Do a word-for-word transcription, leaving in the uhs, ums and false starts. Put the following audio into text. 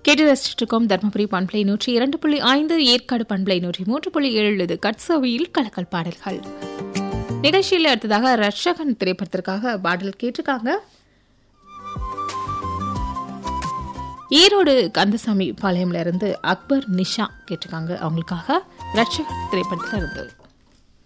கேட்டு ரசிச்சுட்டு இருக்கோம் தர்மபுரி பண்பலை நூற்றி இரண்டு புள்ளி ஐந்து ஏற்காடு பண்பலை நூற்றி மூன்று புள்ளி ஏழு கட்சவியில் கலக்கல் பாடல்கள் நிகழ்ச்சியில் அடுத்ததாக ரட்சகன் திரைப்படத்திற்காக பாடல் கேட்டிருக்காங்க. ஈரோடு கந்தசாமி பாளையம்ல இருந்து அக்பர் நிஷா கேட்டிருக்காங்க. அவங்களுக்காக ரட்சகன் திரைப்படத்துல இருந்து